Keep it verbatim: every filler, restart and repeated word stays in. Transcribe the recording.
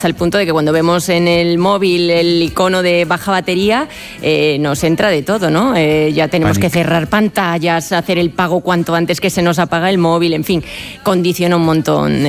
hasta el punto de que cuando vemos en el móvil el icono de baja batería, eh, nos entra de todo, ¿no? Eh, ya tenemos Pánico. que cerrar pantallas, hacer el pago cuanto antes que se nos apaga el móvil, en fin, condiciona un montón